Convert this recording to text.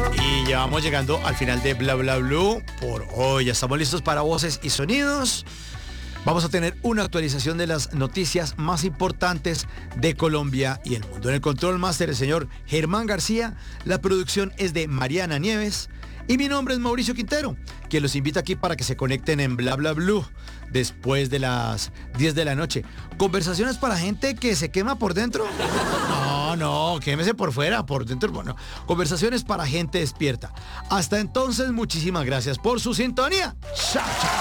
Y ya vamos llegando al final de Bla Bla Blue por hoy. Ya estamos listos para voces y sonidos. Vamos a tener una actualización de las noticias más importantes de Colombia y el mundo. En el control máster el señor Germán García. La producción es de Mariana Nieves. Y mi nombre es Mauricio Quintero, quien los invita aquí para que se conecten en Bla Bla Blue después de las 10 de la noche. Conversaciones para gente que se quema por dentro. No, quémese por fuera, por dentro. Bueno, conversaciones para gente despierta. Hasta entonces, muchísimas gracias por su sintonía. Chao, chao.